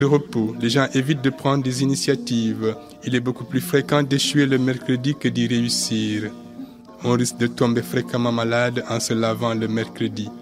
Le repos, les gens évitent de prendre des initiatives. Il est beaucoup plus fréquent d'échouer le mercredi que d'y réussir. On risque de tomber fréquemment malade en se lavant le mercredi.